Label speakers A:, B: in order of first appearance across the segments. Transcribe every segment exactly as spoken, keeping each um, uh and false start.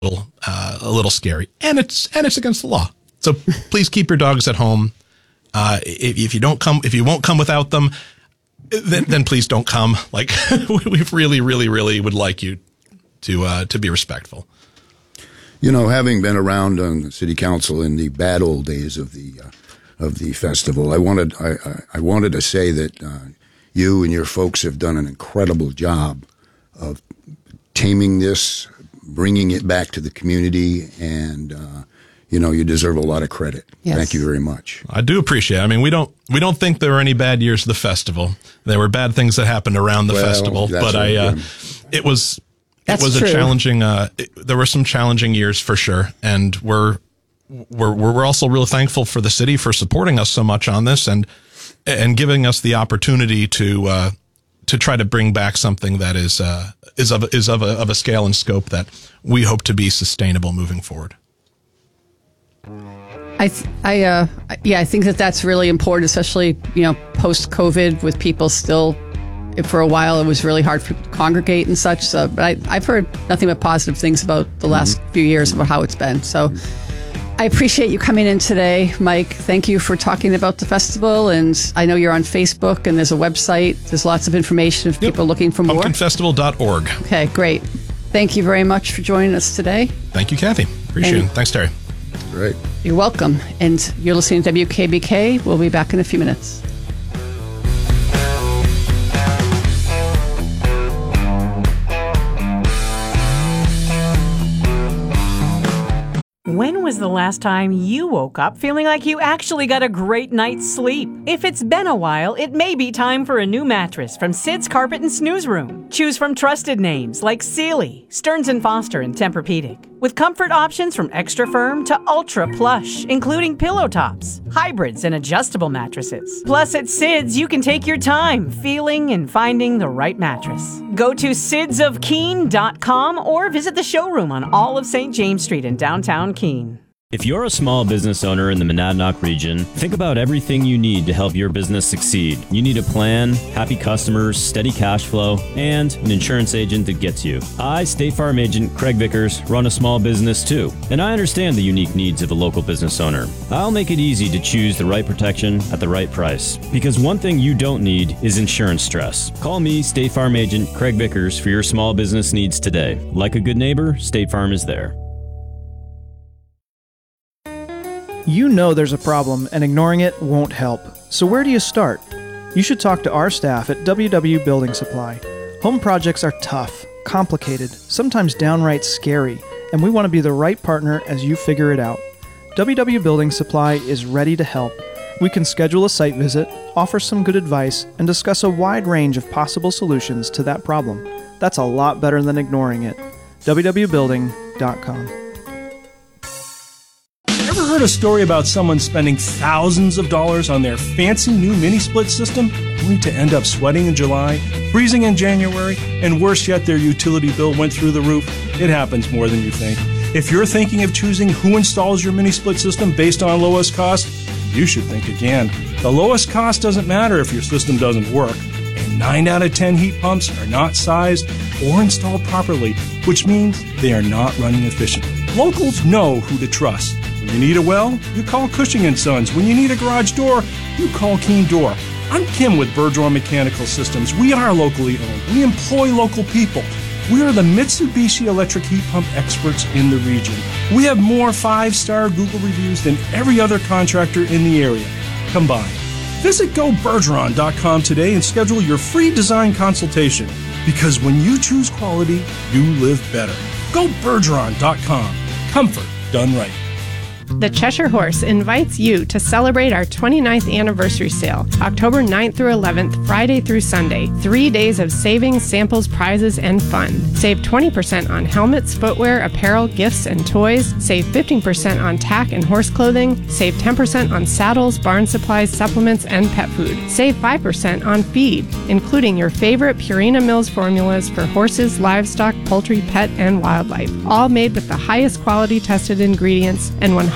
A: little, uh, a little scary, and it's and it's against the law. So please keep your dogs at home. Uh, if, if you don't come, if you won't come without them, then, then please don't come. Like we really, really, really would like you to uh, to be respectful.
B: You know, having been around on the city council in the bad old days of the uh, of the festival, I wanted I, I, I wanted to say that uh, you and your folks have done an incredible job of taming this, bringing it back to the community, and uh, you know, you deserve a lot of credit. Yes. Thank you very much.
A: I do appreciate it. I mean, we don't we don't think there were any bad years of the festival. There were bad things that happened around the
B: well,
A: festival, but I uh, it was
C: that's
A: it was
C: true.
A: a challenging. Uh, it, there were some challenging years for sure, and we're we're we're also real thankful for the city for supporting us so much on this and and giving us the opportunity to uh, to try to bring back something that is uh, is of is of a, of a scale and scope that we hope to be sustainable moving forward.
C: I, th- I, uh, yeah, I think that that's really important, especially, you know, post-COVID with people still, for a while, it was really hard for people to congregate and such. So, but I, I've heard nothing but positive things about the last mm-hmm. few years about how it's been. So I appreciate you coming in today, Mike. Thank you for talking about the festival. And I know you're on Facebook and there's a website. There's lots of information if yep. people are looking for more.
A: pumpkin festival dot org.
C: Okay, great. Thank you very much for joining us today.
A: Thank you, Kathy. Appreciate and- it. Thanks, Terry.
B: Great.
C: You're welcome. And you're listening to W K B K. We'll be back in a few minutes.
D: When was the last time you woke up feeling like you actually got a great night's sleep? If it's been a while, it may be time for a new mattress from Sid's Carpet and Snooze Room. Choose from trusted names like Sealy, Stearns and Foster, and Tempur-Pedic. With comfort options from extra firm to ultra plush, including pillow tops, hybrids, and adjustable mattresses. Plus, at Sid's, you can take your time feeling and finding the right mattress. Go to sids of keene dot com or visit the showroom on all of Saint James Street in downtown Keene.
E: If you're a small business owner in the Monadnock region, think about everything you need to help your business succeed. You need a plan, happy customers, steady cash flow, and an insurance agent that gets you. I, State Farm Agent Craig Vickers, run a small business too, and I understand the unique needs of a local business owner. I'll make it easy to choose the right protection at the right price, because one thing you don't need is insurance stress. Call me, State Farm Agent Craig Vickers, for your small business needs today. Like a good neighbor, State Farm is there.
F: You know there's a problem, and ignoring it won't help. So where do you start? You should talk to our staff at W W Building Supply. Home projects are tough, complicated, sometimes downright scary, and we want to be the right partner as you figure it out. W W Building Supply is ready to help. We can schedule a site visit, offer some good advice, and discuss a wide range of possible solutions to that problem. That's a lot better than ignoring it. w w building dot com.
G: Ever heard a story about someone spending thousands of dollars on their fancy new mini-split system only to end up sweating in July, freezing in January, and worse yet, their utility bill went through the roof? It happens more than you think. If you're thinking of choosing who installs your mini-split system based on lowest cost, you should think again. The lowest cost doesn't matter if your system doesn't work, and nine out of ten heat pumps are not sized or installed properly, which means they are not running efficiently. Locals know who to trust. When you need a well, you call Cushing and Sons. When you need a garage door, you call Keen Door. I'm Kim with Bergeron Mechanical Systems. We are locally owned. We employ local people. We are the Mitsubishi electric heat pump experts in the region. We have more five-star Google reviews than every other contractor in the area combined. Visit go bergeron dot com today and schedule your free design consultation. Because when you choose quality, you live better. go bergeron dot com. Comfort done right.
H: The Cheshire Horse invites you to celebrate our twenty-ninth anniversary sale, October ninth through eleventh, Friday through Sunday. Three days of savings, samples, prizes, and fun. Save twenty percent on helmets, footwear, apparel, gifts, and toys. Save fifteen percent on tack and horse clothing. Save ten percent on saddles, barn supplies, supplements, and pet food. Save five percent on feed, including your favorite Purina Mills formulas for horses, livestock, poultry, pet, and wildlife. All made with the highest quality tested ingredients and one hundred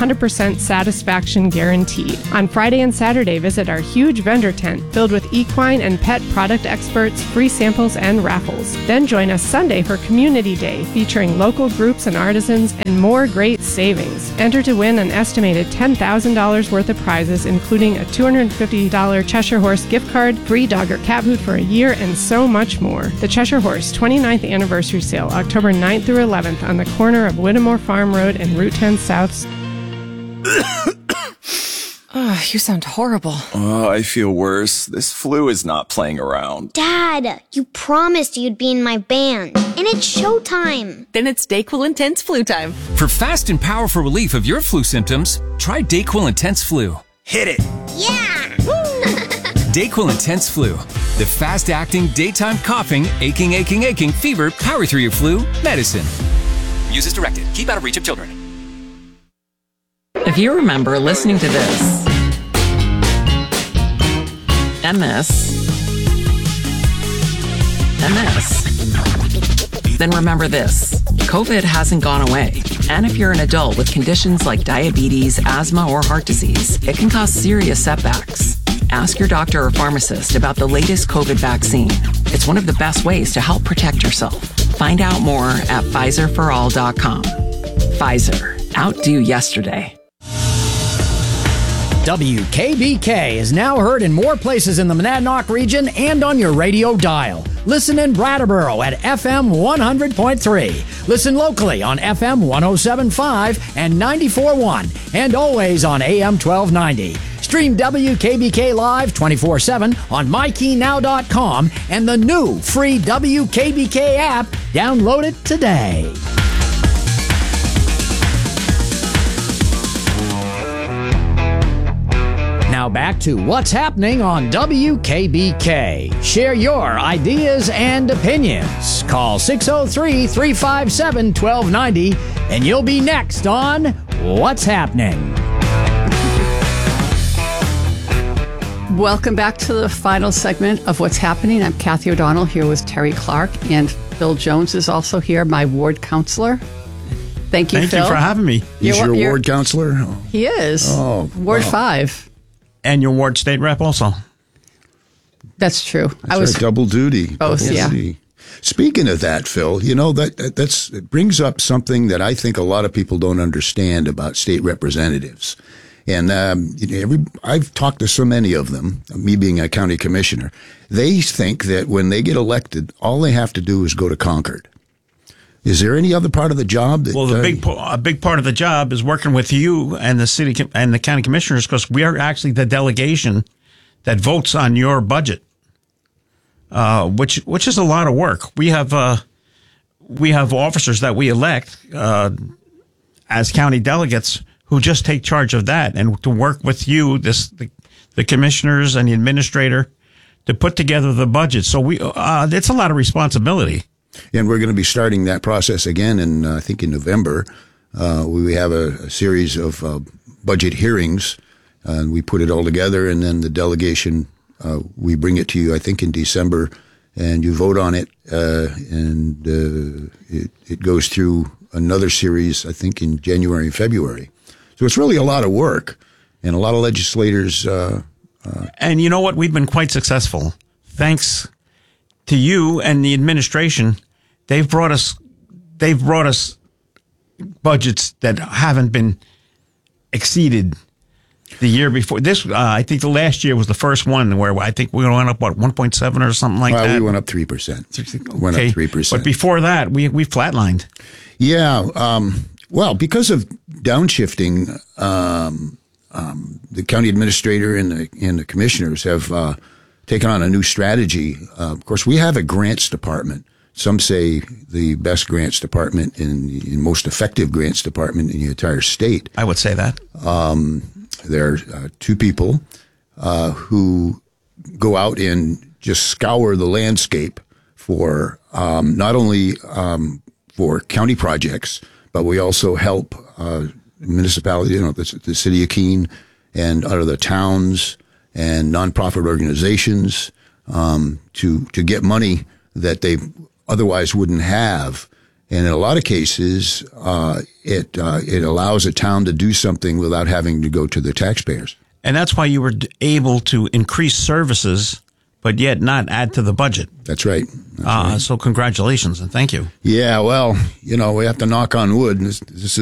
H: hundred percent satisfaction guaranteed. On Friday and Saturday, visit our huge vendor tent filled with equine and pet product experts, free samples, and raffles. Then join us Sunday for Community Day, featuring local groups and artisans and more great savings. Enter to win an estimated ten thousand dollars worth of prizes, including a two hundred fifty dollars Cheshire Horse gift card, free dog or cat food for a year, and so much more. The Cheshire Horse twenty-ninth Anniversary Sale, October ninth through eleventh on the corner of Whittemore Farm Road and Route ten South.
I: Oh, you sound horrible.
J: Oh, I feel worse. This flu is not playing around.
K: Dad, you promised you'd be in my band. And it's showtime.
I: Then it's DayQuil Intense Flu time.
L: For fast and powerful relief of your flu symptoms, try DayQuil Intense Flu.
J: Hit it.
K: Yeah!
L: DayQuil Intense Flu. The fast-acting, daytime coughing, aching, aching, aching, fever, power through your flu medicine. Use as directed. Keep out of reach of children.
I: If you remember listening to this, and this, and this, then remember this. COVID hasn't gone away. And if you're an adult with conditions like diabetes, asthma, or heart disease, it can cause serious setbacks. Ask your doctor or pharmacist about the latest COVID vaccine. It's one of the best ways to help protect yourself. Find out more at Pfizer for all dot com. Pfizer. Outdo yesterday.
M: W K B K is now heard in more places in the Monadnock region and on your radio dial. Listen in Brattleboro at F M one hundred point three. Listen locally on F M one oh seven point five and ninety-four point one, and always on A M twelve ninety. Stream W K B K live twenty-four seven on my key now dot com and the new free W K B K app. Download it today. Now back to what's happening on W K B K. Share your ideas and opinions. Call six oh three, three five seven, one two nine oh and you'll be next on What's Happening.
C: Welcome back to the final segment of What's Happening. I'm Kathy O'Donnell here with Terry Clark, and Phil Jones is also here, my ward counselor. Thank you,
N: Thank
C: Phil.
N: you for having me.
B: He's your ward counselor? Oh.
C: He is.
B: Oh,
C: Ward
B: wow.
C: five.
N: And your ward state rep also.
C: That's true.
B: That's
C: I was
B: right, double duty.
C: Both,
B: double
C: yeah.
B: duty. Speaking of that, Phil, you know, that, that that's it brings up something that I think a lot of people don't understand about state representatives. And um, you know, every, I've talked to so many of them, me being a county commissioner, they think that when they get elected, all they have to do is go to Concord. Is there any other part of the job that?
N: Well, the
B: uh,
N: big a big part of the job is working with you and the city com- and the county commissioners, because we are actually the delegation that votes on your budget, uh, which which is a lot of work. We have uh, we have officers that we elect uh, as county delegates who just take charge of that, and to work with you, this the, the commissioners and the administrator, to put together the budget. So we uh, it's a lot of responsibility.
B: And we're going to be starting that process again in, uh, I think, in November. Uh, we have a, a series of uh, budget hearings, uh, and we put it all together, and then the delegation, uh, we bring it to you, I think, in December, and you vote on it, uh, and uh, it, it goes through another series, I think, in January and February. So it's really a lot of work, and a lot of legislators. Uh, uh,
N: and you know what? We've been quite successful. Thanks to you and the administration. They've brought us, they've brought us budgets that haven't been exceeded the year before. This, uh, I think the last year was the first one where I think we went up, what, one point seven or something like
B: well,
N: that?
B: we went up three percent. Went
N: Okay.
B: up three percent.
N: But before that, we, we flatlined.
B: Yeah. Um, well, because of downshifting, um, um, the county administrator and the, and the commissioners have uh, taken on a new strategy. Uh, of course, we have a grants department. Some say the best grants department and the most effective grants department in the entire state.
N: I would say that.
B: Um, there are uh, two people uh, who go out and just scour the landscape for um, not only um, for county projects, but we also help uh, municipalities, you know, the, the city of Keene and other the towns and nonprofit organizations um, to to get money that they otherwise wouldn't have And in a lot of cases, uh, it uh, it allows a town to do something without having to go to the taxpayers.
N: And that's why you were able to increase services, but yet not add to the budget.
B: That's right. That's
N: uh,
B: right.
N: So congratulations and thank you.
B: Yeah, well, you know, we have to knock on wood. This, this